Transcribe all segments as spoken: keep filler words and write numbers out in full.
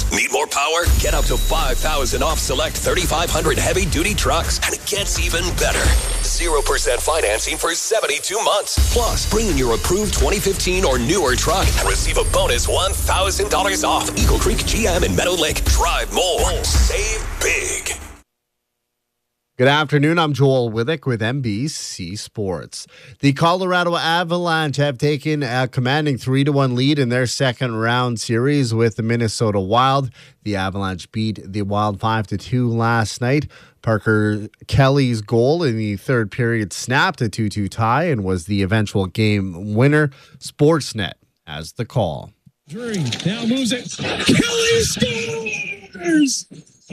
Need more power? Get up to five thousand off select thirty-five hundred heavy-duty trucks. And it gets even better. zero percent financing for seventy-two months. Plus, bring in your approved twenty fifteen or newer truck and receive a bonus one thousand dollars off. Eagle Creek G M in Meadow Lake. Drive more. Save big. Good afternoon. I'm Joel Withick with N B C Sports. The Colorado Avalanche have taken a commanding three to one lead in their second round series with the Minnesota Wild. The Avalanche beat the Wild five to two last night. Parker Kelly's goal in the third period snapped a two two tie and was the eventual game winner. Sportsnet has the call. Drury now moves it. Kelly scores!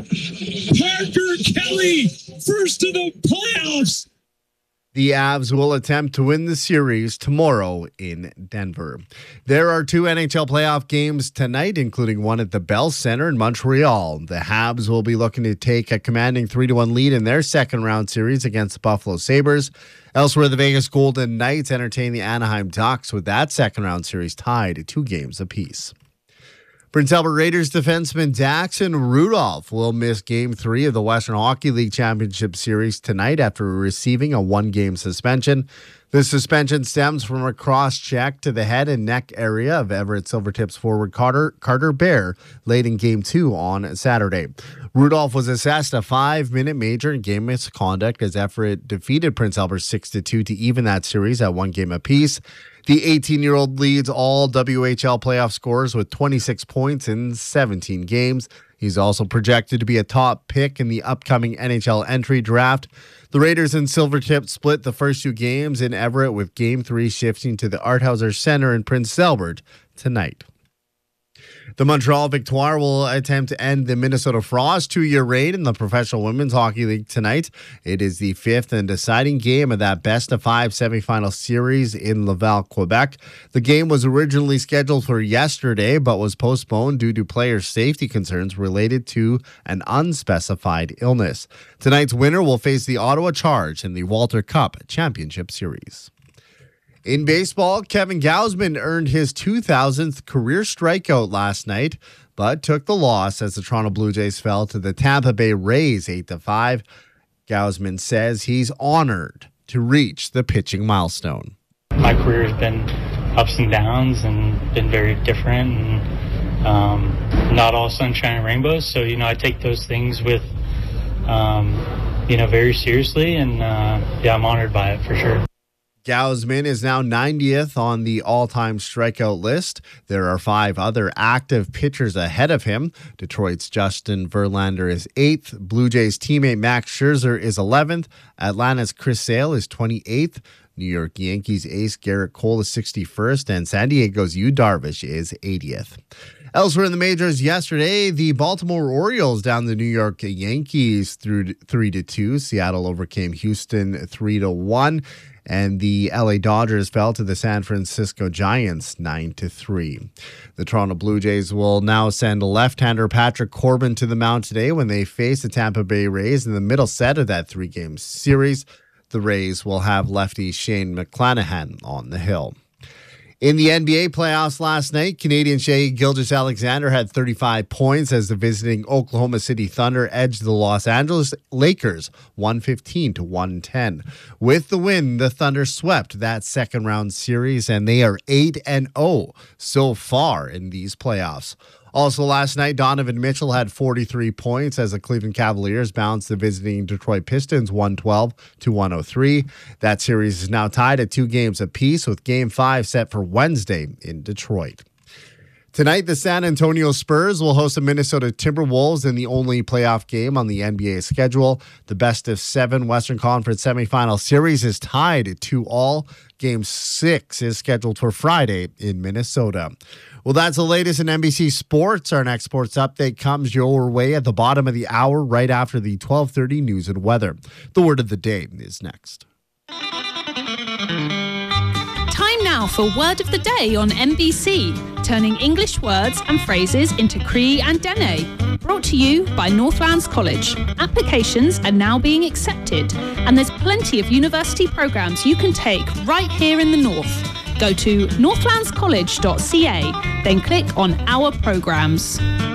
Parker Kelly, first to the playoffs. The Avs will attempt to win the series tomorrow in Denver. There are two N H L playoff games tonight, including one at the Bell Center in Montreal. The Habs will be looking to take a commanding three to one lead in their second round series against the Buffalo Sabres. Elsewhere, the Vegas Golden Knights entertain the Anaheim Ducks with that second round series tied at two games apiece. Prince Albert Raiders defenseman Jackson Rudolph will miss Game three of the Western Hockey League Championship Series tonight after receiving a one-game suspension. The suspension stems from a cross-check to the head and neck area of Everett Silvertips forward Carter, Carter Bear late in Game two on Saturday. Rudolph was assessed a five-minute major in game misconduct as Everett defeated Prince Albert six to two to even that series at one game apiece. The eighteen-year-old leads all W H L playoff scorers with twenty-six points in seventeen games. He's also projected to be a top pick in the upcoming N H L entry draft. The Raiders and Silvertips split the first two games in Everett, with Game three shifting to the Arthauser Center in Prince Albert tonight. The Montreal Victoire will attempt to end the Minnesota Frost two-year reign in the Professional Women's Hockey League tonight. It is the fifth and deciding game of that best-of-five semifinal series in Laval, Quebec. The game was originally scheduled for yesterday, but was postponed due to player safety concerns related to an unspecified illness. Tonight's winner will face the Ottawa Charge in the Walter Cup Championship Series. In baseball, Kevin Gausman earned his two thousandth career strikeout last night, but took the loss as the Toronto Blue Jays fell to the Tampa Bay Rays eight to five. Gausman says he's honored to reach the pitching milestone. My career has been ups and downs and been very different, and um, not all sunshine and rainbows. So, you know, I take those things with, um, you know, very seriously, and uh, yeah, I'm honored by it for sure. Gausman is now ninetieth on the all-time strikeout list. There are five other active pitchers ahead of him. Detroit's Justin Verlander is eighth. Blue Jays teammate Max Scherzer is eleventh. Atlanta's Chris Sale is twenty-eighth. New York Yankees ace Garrett Cole is sixty-first. And San Diego's Yu Darvish is eightieth. Elsewhere in the majors yesterday, the Baltimore Orioles down the New York Yankees through three to two. Seattle overcame Houston three to one. And the L A Dodgers fell to the San Francisco Giants nine to three. The Toronto Blue Jays will now send left-hander Patrick Corbin to the mound today when they face the Tampa Bay Rays in the middle set of that three-game series. The Rays will have lefty Shane McClanahan on the hill. In the N B A playoffs last night, Canadian Shai Gilgeous-Alexander had thirty-five points as the visiting Oklahoma City Thunder edged the Los Angeles Lakers one fifteen to one ten. With the win, the Thunder swept that second round series, and they are eight and oh so far in these playoffs. Also last night, Donovan Mitchell had forty-three points as the Cleveland Cavaliers bounced the visiting Detroit Pistons one twelve to one oh three. That series is now tied at two games apiece, with Game five set for Wednesday in Detroit. Tonight, the San Antonio Spurs will host the Minnesota Timberwolves in the only playoff game on the N B A schedule. The best of seven Western Conference semifinal series is tied at two all. Game six is scheduled for Friday in Minnesota. Well, that's the latest in N B C Sports. Our next sports update comes your way at the bottom of the hour, right after the twelve thirty news and weather. The word of the day is next. Time now for Word of the Day on N B C, turning English words and phrases into Cree and Dene. Brought to you by Northlands College. Applications are now being accepted, and there's plenty of university programs you can take right here in the North. Go to northlands college dot c a, then click on Our Programs.